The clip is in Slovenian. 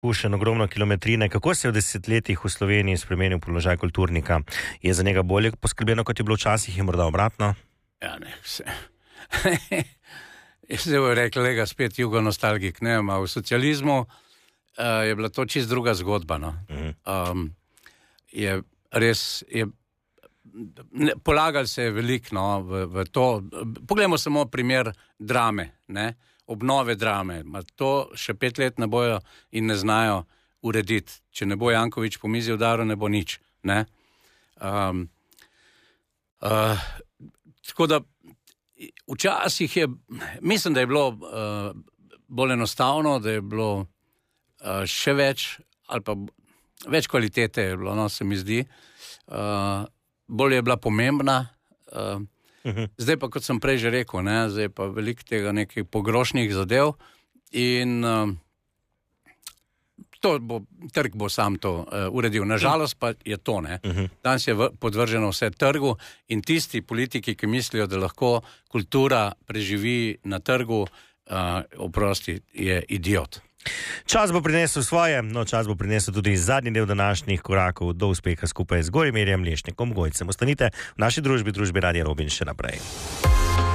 izkušenj, ogromno kilometrine. Kako se je v desetletjih v Sloveniji spremenil položaj kulturnika? Je za njega bolje poskrbljeno, kot je bilo včasih in morda obratno? Ja, ne, vse. Zdaj bo rekel, lega spet jugonostalgik, ne, v socializmu je bila to čist druga zgodba, no. Je res, polagali se je veliko, no, v to. Poglejmo samo primer drame, ne, obnove drame. To še 5 let ne bojo in ne znajo urediti. Če ne bo Janković po mizi udaril, ne bo nič, ne. Tako da včasih je, mislim, da je bilo bolj enostavno, da je bilo še več, ali pa več kvalitete je bilo, no, se mi zdi. Bolj je bila pomembna. Zdaj pa, kot sem prej že rekel, ne, zdaj pa veliko tega nekih pogrošnih zadev in trg bo sam to uredil. Nažalost pa je to, ne. Danes je podvrženo vse trgu in tisti politiki, ki mislijo, da lahko kultura preživi na trgu, oprosti, je idiot. Čas bo prinesel svoje, no čas bo prinesel tudi zadnji del današnjih korakov do uspeha skupaj z Gorimirjem Lešnikom Gojcem. Ostanite v naši družbi Radija Robin še naprej.